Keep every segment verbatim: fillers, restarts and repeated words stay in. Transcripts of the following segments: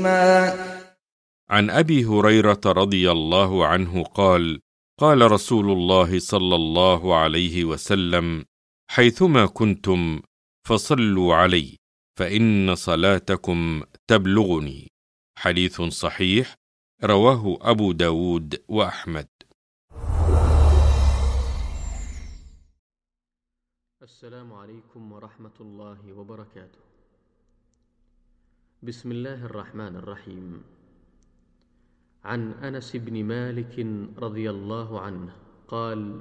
مسلما. عن أبي هريرة رضي الله عنه قال: قال رسول الله صلى الله عليه وسلم: حيثما كنتم فصلوا علي فإن صلاتكم تبلغني. حديث صحيح، رواه أبو داود وأحمد. السلام عليكم ورحمة الله وبركاته. بسم الله الرحمن الرحيم. عن أنس بن مالك رضي الله عنه قال: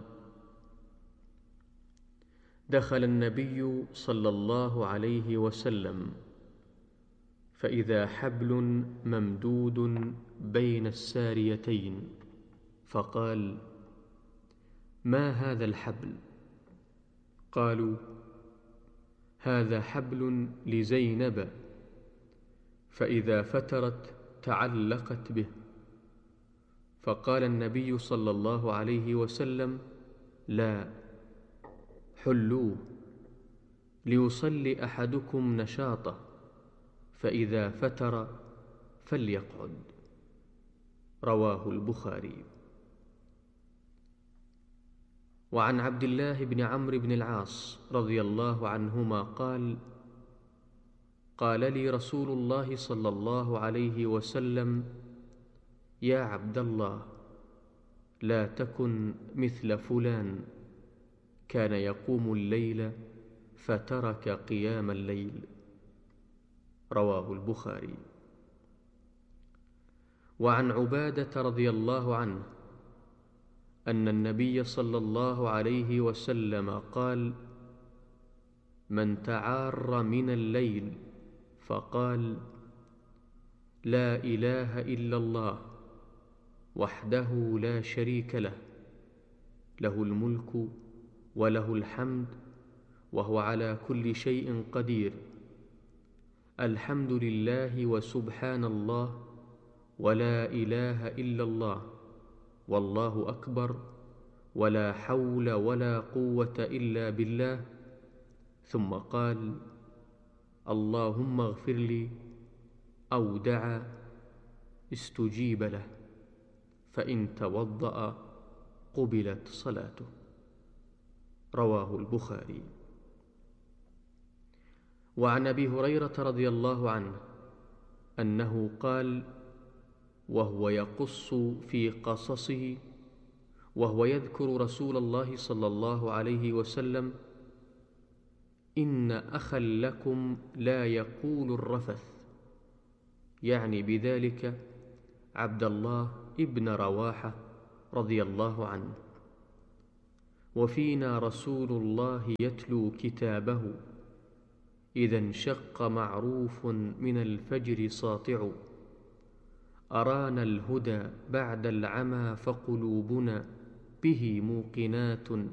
دخل النبي صلى الله عليه وسلم فإذا حبل ممدود بين الساريتين، فقال: ما هذا الحبل؟ قالوا: هذا حبل لزينب، فإذا فترت تعلقت به. فقال النبي صلى الله عليه وسلم: لا، حلوه ليصلي أحدكم نشاطه، فإذا فتر فليقعد. رواه البخاري. وعن عبد الله بن عمرو بن العاص رضي الله عنهما قال: قال لي رسول الله صلى الله عليه وسلم: يا عبد الله، لا تكن مثل فلان، كان يقوم الليل فترك قيام الليل. رواه البخاري. وعن عبادة رضي الله عنه أن النبي صلى الله عليه وسلم قال: من تعار من الليل فقال: لا إله إلا الله وحده لا شريك له، له الملك وله الحمد وهو على كل شيء قدير، الحمد لله وسبحان الله ولا إله إلا الله والله أكبر ولا حول ولا قوة إلا بالله، ثم قال: اللهم اغفر لي، أو دعا استجيب له، فإن توضأ قبلت صلاته. رواه البخاري. وعن أبي هريرة رضي الله عنه أنه قال وهو يقص في قصصه وهو يذكر رسول الله صلى الله عليه وسلم: إن أخا لكم لا يقول الرفث، يعني بذلك عبد الله ابن رواحة رضي الله عنه. وفينا رسول الله يتلو كتابه، إذا انشق معروف من الفجر ساطع، أرانا الهدى بعد العمى فقلوبنا به موقنات